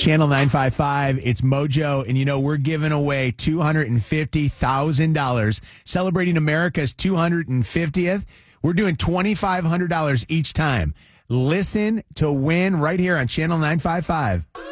Channel 955, it's Mojo, and we're giving away $250,000, celebrating America's 250th. We're doing $2,500 each time. Listen to win right here on Channel 955.